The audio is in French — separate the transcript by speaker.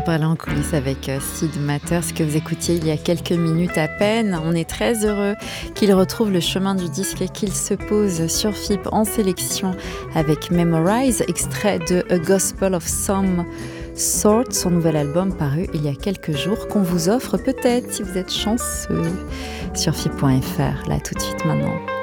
Speaker 1: parlait en coulisses avec Sid Matters que vous écoutiez il y a quelques minutes à peine. On est très heureux qu'il retrouve le chemin du disque et qu'il se pose sur FIP en sélection avec Memorize, extrait de A Gospel of Some Sort, son nouvel album paru il y a quelques jours qu'on vous offre peut-être si vous êtes chanceux sur FIP.fr, là tout de suite maintenant.